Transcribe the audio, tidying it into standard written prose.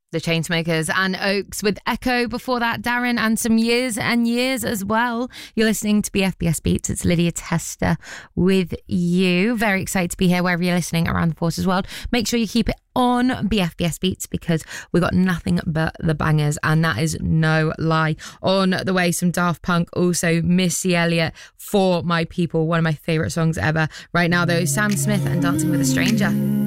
The Chainsmokers and Oaks with Echo before that, Darren, and some Years and Years as well. You're listening to BFBS Beats. It's Lydia Tester with you. Very excited to be here wherever you're listening around the Forces world. Make sure you keep it on BFBS Beats because we've got nothing but the bangers, and that is no lie. On the way, some Daft Punk, also Missy Elliott, For My People, one of my favourite songs ever. Right now though, Sam Smith and Dancing with a Stranger.